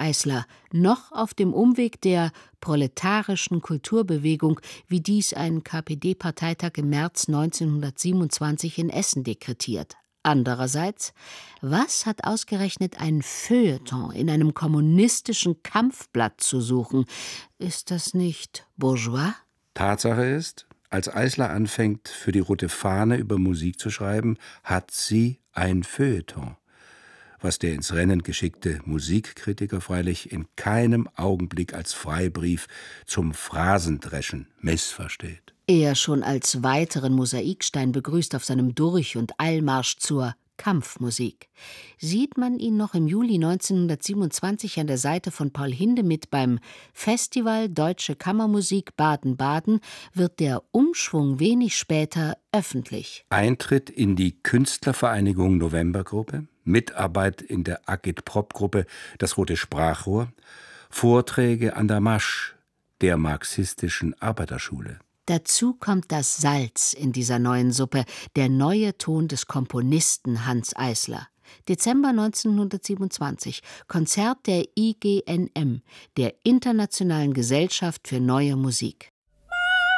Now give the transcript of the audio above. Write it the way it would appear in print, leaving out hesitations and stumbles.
Eisler, noch auf dem Umweg der proletarischen Kulturbewegung, wie dies ein KPD-Parteitag im März 1927 in Essen dekretiert. Andererseits, was hat ausgerechnet ein Feuilleton in einem kommunistischen Kampfblatt zu suchen? Ist das nicht bourgeois? Tatsache ist, als Eisler anfängt, für die Rote Fahne über Musik zu schreiben, hat sie ein Feuilleton. Was der ins Rennen geschickte Musikkritiker freilich in keinem Augenblick als Freibrief zum Phrasendreschen missversteht. Er schon als weiteren Mosaikstein begrüßt auf seinem Durch- und Eilmarsch zur Kampfmusik. Sieht man ihn noch im Juli 1927 an der Seite von Paul Hindemith beim Festival Deutsche Kammermusik Baden-Baden, wird der Umschwung wenig später öffentlich. Eintritt in die Künstlervereinigung Novembergruppe, Mitarbeit in der Agitprop-Gruppe Das Rote Sprachrohr, Vorträge an der Masch, der marxistischen Arbeiterschule. Dazu kommt das Salz in dieser neuen Suppe, der neue Ton des Komponisten Hanns Eisler. Dezember 1927, Konzert der IGNM, der Internationalen Gesellschaft für Neue Musik.